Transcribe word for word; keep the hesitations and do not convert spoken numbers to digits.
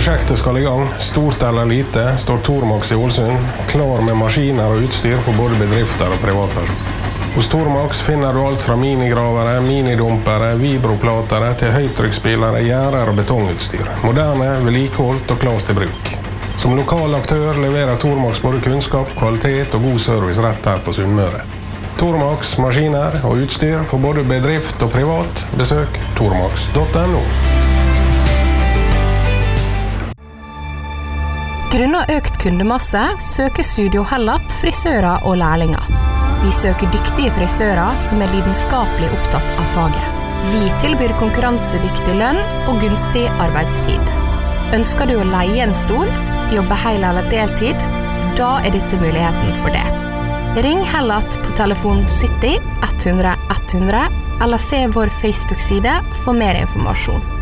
Prosjektet skal i gang, stort eller lite, står Tormax i Ålesund, klar med maskiner og utstyr for både bedrifter og privatpersoner. Hos Tormax finner du alt fra minigravere, minidumpere, vibroplatere til høytrykksspillere, gjerder og betongutstyr. Moderne, vedlikeholdt og klart til bruk. Som lokal aktør leverer Tormax både kunnskap, kvalitet og god service rett her på Sunnmøre. Tormax, maskiner og utstyr for både bedrift og privat. Besøk tormax punktum no. Grunnet økt kundemasse søker Studio Hellat frisører og lærlinger. Vi søker dyktige frisører som er lidenskapelig opptatt av faget. Vi tilbyr konkurransedyktig lønn og gunstig arbeidstid. Ønsker du å leie en stol, jobbe hel eller deltid? Da er dette muligheten for det. Ring Hellat på telefon sytti ett hundre ett hundre eller se vår Facebook-side for mer informasjon.